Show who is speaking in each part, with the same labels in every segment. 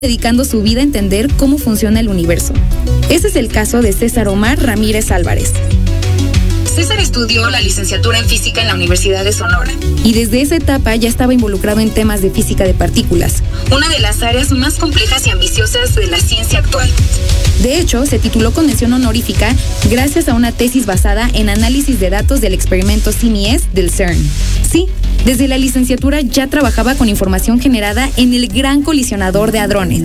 Speaker 1: dedicando su vida a entender cómo funciona el universo. Ese es el caso de César Omar Ramírez Álvarez.
Speaker 2: César estudió la licenciatura en física en la Universidad de Sonora.
Speaker 1: Y desde esa etapa ya estaba involucrado en temas de física de partículas,
Speaker 2: una de las áreas más complejas y ambiciosas de la ciencia actual.
Speaker 1: De hecho, se tituló con mención honorífica gracias a una tesis basada en análisis de datos del experimento CMS del CERN. Sí, desde la licenciatura ya trabajaba con información generada en el Gran Colisionador de Hadrones.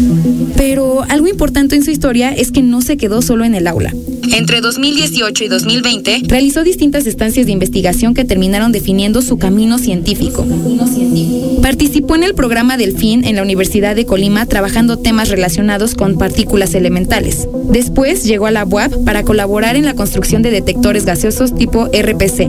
Speaker 1: Pero algo importante en su historia es que no se quedó solo en el aula.
Speaker 2: Entre 2018 y 2020,
Speaker 1: realizó distintas estancias de investigación que terminaron definiendo su camino científico. Participó en el programa Delfín en la Universidad de Colima trabajando temas relacionados con partículas elementales. Después llegó a la UAP para colaborar en la construcción de detectores gaseosos tipo RPC.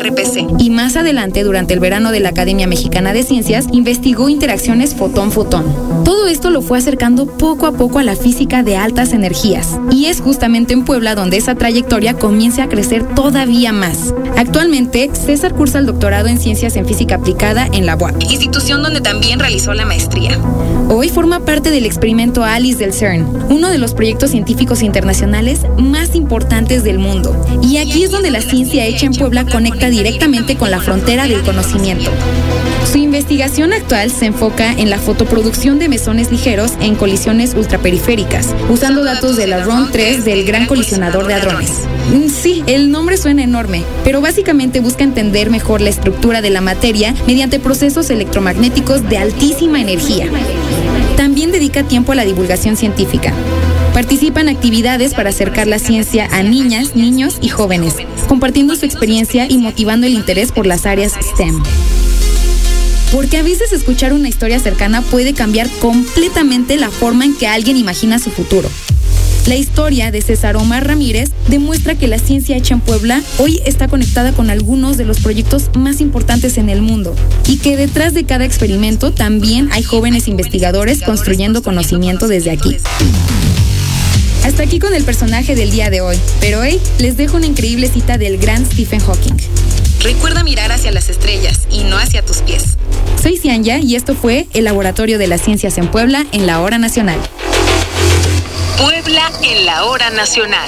Speaker 1: Y más adelante, durante el verano de la Academia Mexicana de Ciencias, investigó interacciones fotón-fotón. Todo esto lo fue acercando poco a poco a la física de altas energías. Y es justamente en Puebla donde esa trayectoria comienza a crecer todavía más. Actualmente, César cursa el doctorado en Ciencias en Física Aplicada en la UAP,
Speaker 2: institución donde también realizó la maestría.
Speaker 1: Hoy forma parte del experimento ALICE del CERN, uno de los proyectos científicos internacionales más importantes del mundo. Y aquí es donde la ciencia hecha en Puebla conecta directamente con la frontera del conocimiento. Su investigación actual se enfoca en la fotoproducción de mesones ligeros en colisiones ultraperiféricas, usando datos de la RON 3 del Gran Colisionador de Hadrones. Sí, el nombre suena enorme, pero básicamente busca entender mejor la estructura de la materia mediante procesos electromagnéticos de altísima energía. También dedica tiempo a la divulgación científica. Participa en actividades para acercar la ciencia a niñas, niños y jóvenes, compartiendo su experiencia y motivando el interés por las áreas STEM. Porque a veces escuchar una historia cercana puede cambiar completamente la forma en que alguien imagina su futuro. La historia de César Omar Ramírez demuestra que la ciencia hecha en Puebla hoy está conectada con algunos de los proyectos más importantes en el mundo y que detrás de cada experimento también hay jóvenes investigadores construyendo conocimiento desde aquí. Hasta aquí con el personaje del día de hoy, pero hoy les dejo una increíble cita del gran Stephen Hawking.
Speaker 2: Recuerda mirar hacia las estrellas y no hacia tus pies.
Speaker 1: Soy Cianya y esto fue el Laboratorio de las Ciencias en Puebla en la Hora Nacional.
Speaker 2: Puebla en la Hora Nacional.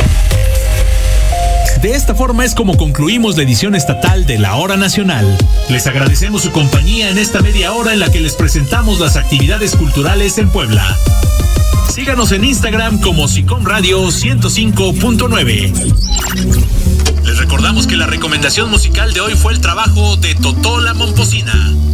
Speaker 3: De esta forma es como concluimos la edición estatal de la Hora Nacional. Les agradecemos su compañía en esta media hora en la que les presentamos las actividades culturales en Puebla. Síganos en Instagram como SICOM Radio 105.9. Les recordamos que la recomendación musical de hoy fue el trabajo de Totó la Momposina.